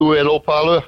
Où est l'eau-parleur?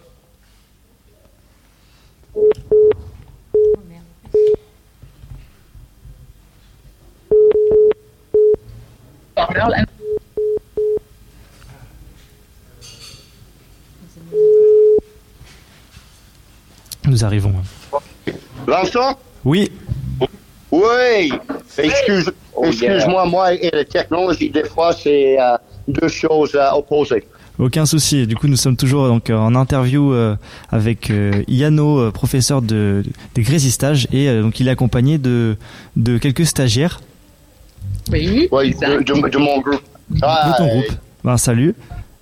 Nous arrivons. Vincent? Oui. Oui. Excuse-moi, moi et la technologie, des fois, c'est deux choses opposées. Aucun souci. Du coup, nous sommes toujours donc en interview avec Yano, professeur des Grésistages, et donc il est accompagné de quelques stagiaires. Oui. Oui, de mon groupe. De ton groupe. Ben, salut.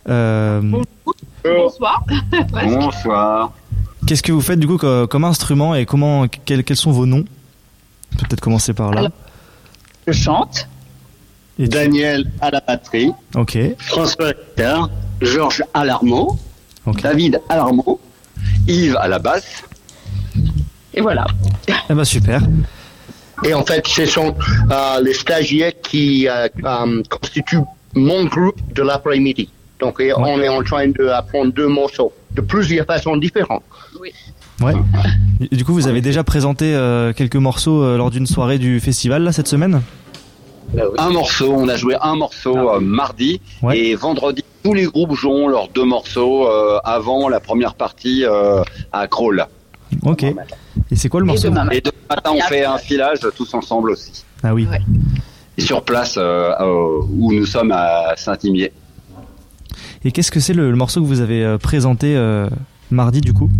Bonsoir. Bonsoir. Qu'est-ce que vous faites du coup comme instrument et quels sont vos noms? Peut-être commencer par là. Alors, je chante. Et Daniel à la batterie. Ok. François à la guitare. Georges à l'harmon. Ok. David à l'harmon. Yves à la basse. Et voilà. Eh ben super. Et en fait, ce sont les stagiaires qui constituent mon groupe de l'après-midi. Donc, on est en train d'apprendre deux morceaux de plusieurs façons différentes. Oui. Ouais. Et du coup, vous avez déjà présenté quelques morceaux lors d'une soirée du festival là cette semaine? Un morceau, on a joué un morceau mardi. Ouais. Et vendredi, tous les groupes joueront leurs deux morceaux avant la première partie à Crawl. Ok. Et c'est quoi le morceau? Et demain matin, on fait un filage tous ensemble aussi. Ah oui. Ouais. Et sur place où nous sommes à Saint-Imier. Et qu'est-ce que c'est le morceau que vous avez présenté mardi du coup?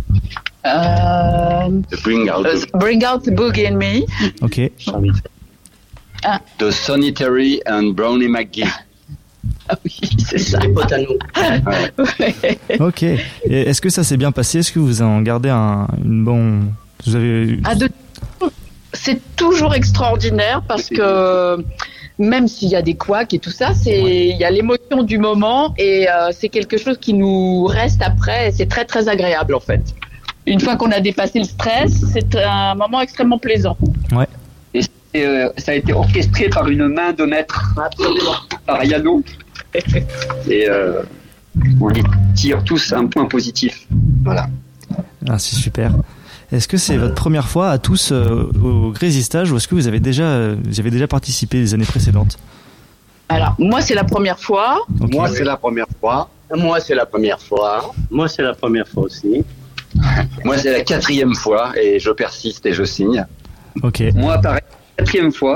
Bring Out Bring Out the Boogie in Me. Ok. de Sonny Terry and Brownie McGee. Ah oui, c'est ça. Ouais. Ok. Et est-ce que ça s'est bien passé? Est-ce que vous en gardez une bonne... Vous avez... C'est toujours extraordinaire parce que même s'il y a des couacs et tout ça, il y a l'émotion du moment et c'est quelque chose qui nous reste après. Et c'est très très agréable en fait. Une fois qu'on a dépassé le stress, c'est un moment extrêmement plaisant. Ouais. Et ça a été orchestré par une main de maître, par Yano. Et on y tire tous un point positif. Voilà. Ah, c'est super. Est-ce que c'est votre première fois à tous au Grésistage ou est-ce que vous avez déjà participé les années précédentes? Alors, moi, c'est la première fois. Okay. Moi, c'est la première fois. Moi, c'est la première fois. Moi, c'est la première fois aussi. Moi, c'est la 4e fois et je persiste et je signe. Ok. Moi, pareil, 4e fois.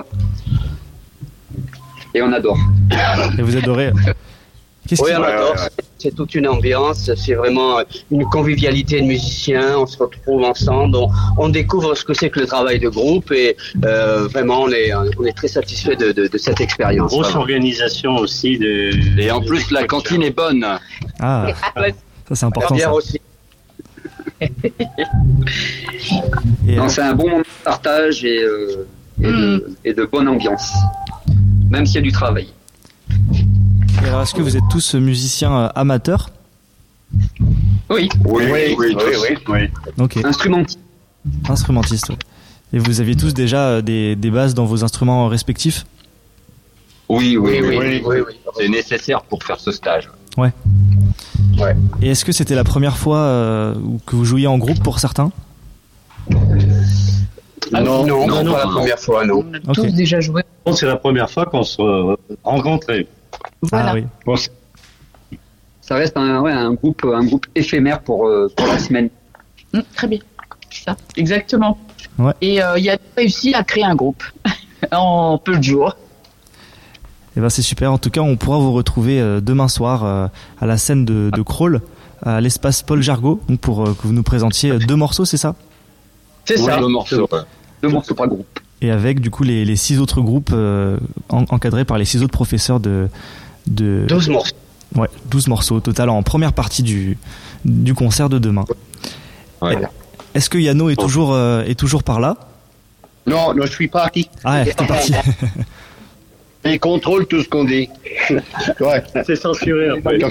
Et on adore. Et vous adorez. Oui, on adore. C'est toute une ambiance. C'est vraiment une convivialité de musiciens. On se retrouve ensemble. On découvre ce que c'est que le travail de groupe et vraiment, on est très satisfait de cette expérience. Grosse organisation aussi. Et en plus, la cantine est bonne. Ah, ça c'est important. La bière Ça. aussi. Non, c'est un bon moment de partage et de bonne ambiance. Même s'il y a du travail. Et alors, est-ce que vous êtes tous musiciens amateurs? Oui. Oui. Ok. Instrumentiste. Ouais. Et vous aviez tous déjà des bases dans vos instruments respectifs? Oui. C'est nécessaire pour faire ce stage. Ouais. Et est-ce que c'était la première fois que vous jouiez en groupe pour certains? Non, pas la première fois, non. On a tous déjà joué. C'est la première fois qu'on se rencontrait. Voilà. Ah oui. Bon, Ça reste un groupe éphémère pour la semaine. Très bien. Ça, exactement. Ouais. Et il y a réussi à créer un groupe en peu de jours. Et ben c'est super. En tout cas, on pourra vous retrouver demain soir à la scène de Crawl, à l'espace Paul Jargot, donc pour que vous nous présentiez 2 morceaux, c'est ça? C'est ça. Le morceau. 2 morceaux par groupe. Et avec du coup les 6 autres groupes encadrés par les 6 autres professeurs de 12 morceaux. Ouais, 12 morceaux au total en première partie du concert de demain. Ouais. Est-ce que Yano est toujours par là? Non, je suis parti. Ah, t'es parti. Il contrôle tout ce qu'on dit. Ouais. c'est censuré. En fait.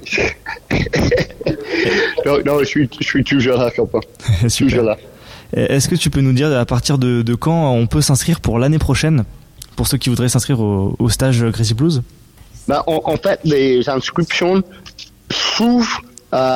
Donc, non, je suis toujours là, copain. Super. Toujours là. Est-ce que tu peux nous dire à partir de quand on peut s'inscrire pour l'année prochaine, pour ceux qui voudraient s'inscrire au stage Crazy Blues? En fait, les inscriptions s'ouvrent